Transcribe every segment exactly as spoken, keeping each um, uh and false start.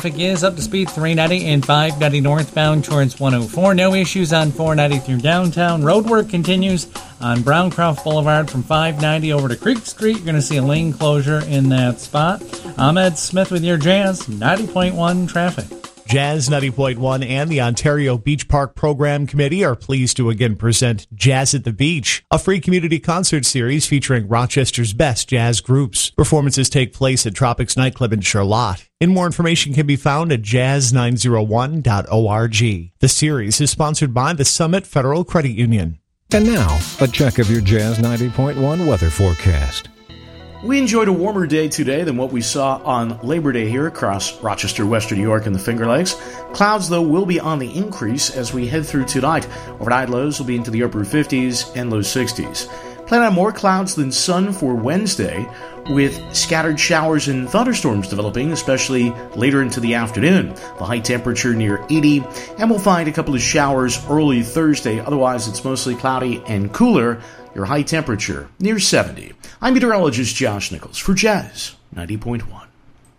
traffic is up to speed three ninety and five ninety northbound towards one oh four. No issues on four ninety through downtown. Road work continues on Browncroft Boulevard from five ninety over to Creek Street. You're going to see a lane closure in that spot. Ahmed Smith with your Jazz ninety point one traffic. Jazz ninety point one and the Ontario Beach Park Program Committee are pleased to again present Jazz at the Beach, a free community concert series featuring Rochester's best jazz groups. Performances take place at Tropics Nightclub in Charlotte. And more information can be found at jazz nine oh one dot org. The series is sponsored by the Summit Federal Credit Union. And now, a check of your Jazz ninety point one weather forecast. We enjoyed a warmer day today than what we saw on Labor Day here across Rochester, Western New York, and the Finger Lakes. Clouds, though, will be on the increase as we head through tonight. Overnight lows will be into the upper fifties and low sixties. Plan on more clouds than sun for Wednesday, with scattered showers and thunderstorms developing, especially later into the afternoon. The high temperature near eighty, and we'll find a couple of showers early Thursday. Otherwise, it's mostly cloudy and cooler. Your high temperature near seventy. I'm meteorologist Josh Nichols for Jazz ninety point one.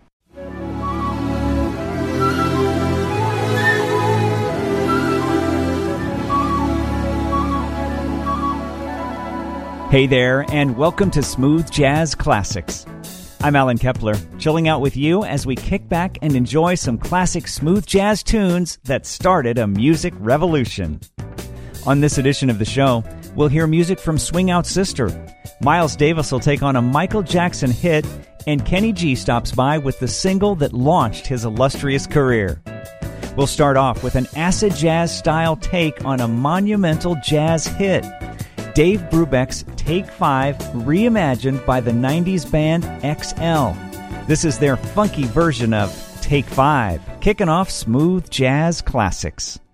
Hey there, and welcome to Smooth Jazz Classics. I'm Alan Kepler, chilling out with you as we kick back and enjoy some classic smooth jazz tunes that started a music revolution. On this edition of the show, we'll hear music from Swing Out Sister. Miles Davis will take on a Michael Jackson hit, and Kenny G stops by with the single that launched his illustrious career. We'll start off with an acid jazz-style take on a monumental jazz hit, Dave Brubeck's Take Five, reimagined by the nineties band X L. This is their funky version of Take Five, kicking off Smooth Jazz Classics.